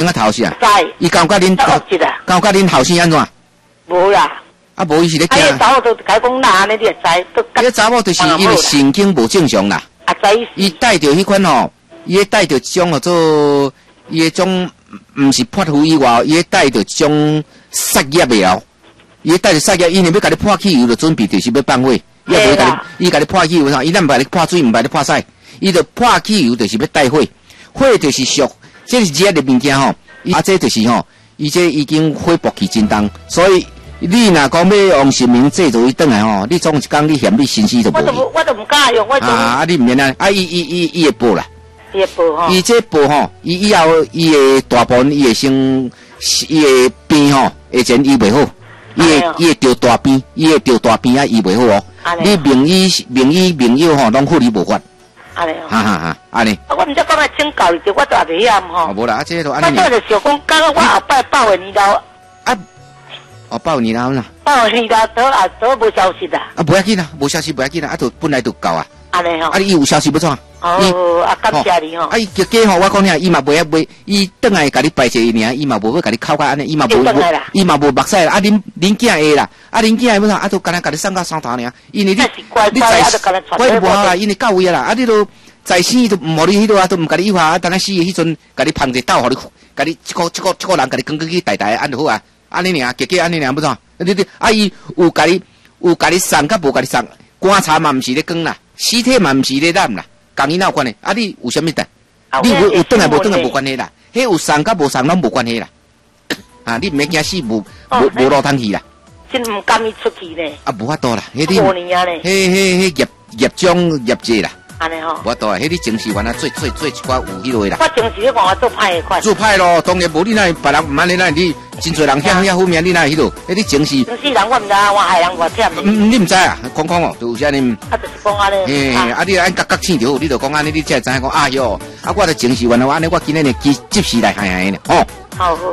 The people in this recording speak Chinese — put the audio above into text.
啊头是啊？ 知。 伊讲甲恁讲甲恁后生安怎？ 无啦。 啊，无伊是咧惊。 啊，查某都甲讲哪安尼，你会知？ 迄查某就是因为神经无正常啦。 啊，知。 伊带着迄款吼，伊会带着种做伊迄种，毋是泼妇以外，伊会带着种杀业的哦。伊会带着杀业，因为要甲你破汽油，就准备就是要放火。伊袂甲你，伊甲你破汽油啥？伊咱毋捌你破水，毋捌你破屎，伊就破汽油，就是要带火。火就是属，这是热的物件吼。啊，这就是吼，伊这已经火爆气真重，所以你若讲要用神明制造伊转来吼，你总一工你嫌你心思都无。 我都唔敢用，我都。 啊，你唔免啊，啊，伊会报啦。 伊会报吼。 伊这报吼，伊以后伊的大部分伊会先，伊的病吼，以前伊袂好，伊会着大病，伊会着大病啊，伊袂好哦。你名友吼，拢护理无法。 安尼哦。 哈哈哈，安尼。 我唔知讲来请教你，我都也袂晓吼。 无啦，啊，这都安尼。 我就想讲，刚刚我后摆报的年头。 啊。哦，报年啦， 报年头都无消息啦。 啊，不要紧啦，无消息不要紧啦，啊，都本来就够啊。 安尼吼。啊， 伊有消息要怎？ 哦，啊，感谢你吼。啊， 伊加吼，我讲听，伊嘛袂，伊转来甲你拜谢尔，伊嘛无要甲你哭甲安尼，伊嘛无目屎啦。啊，恁囝会啦，啊，恁囝会要啥？啊，都干那甲你送到山头尔，因为你乖无好啦，因为到位啦，啊，你都在生都毋互你迄度啊，都毋甲你有啊，等下死迄阵，甲你捧一斗，互你，甲你一个人甲你扛去台安就好啊。安尼尔，加安尼尔，不怎？你啊，伊有甲你送，甲无甲你送，棺材嘛毋是咧扛啦，尸体嘛毋是咧揽啦，共伊哪有关系？啊，你有啥物代？你有转来无转来无关系啦，迄有送甲无送拢无关系啦。啊，你毋免惊死，无路通去啦。 真毋甘伊出去呢。啊， 无法度啦，迄啲，迄业种业绩啦。 安尼吼， 无多啊！迄啲情绪原来做一寡有迄落啦。 我情绪咧，看我做歹诶款。 做歹咯，当然无你那别人唔安尼，那你真侪人遐负面，你那迄落，迄啲情绪。 情绪人我唔知，我害人我忝。 你唔知啊？讲哦，就有啥呢？ 啊，就是讲安尼。 啊，你按角醒着，你就讲安尼，你才知影讲啊哟，啊，我的情绪原来安尼，我今日呢及时来害呢，吼。 好。